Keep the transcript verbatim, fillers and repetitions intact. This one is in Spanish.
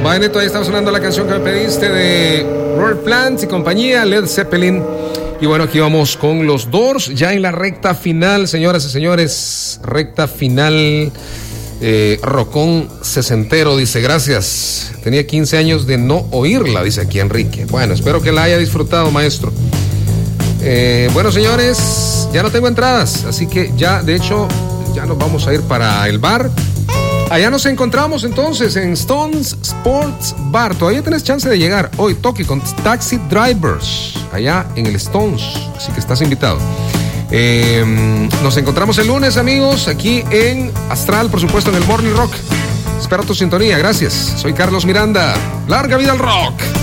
Vaya, Neto, ahí estaba sonando la canción que me pediste de Robert Plant y compañía, Led Zeppelin. Y bueno, aquí vamos con los Doors, ya en la recta final, señoras y señores. Recta final. Eh, Rocón sesentero dice, gracias. Tenía quince años de no oírla, dice aquí Enrique. Bueno, espero que la haya disfrutado, maestro. Eh, bueno, señores, ya no tengo entradas, así que ya, de hecho, ya nos vamos a ir para el bar. Allá nos encontramos entonces en Stones Sports Bar. Todavía tenés chance de llegar hoy, toque con Taxi Drivers, allá en el Stones, así que estás invitado. Eh, nos encontramos el lunes, amigos, aquí en Astral, por supuesto, en el Morning Rock. Espero tu sintonía, gracias. Soy Carlos Miranda. ¡Larga vida al rock!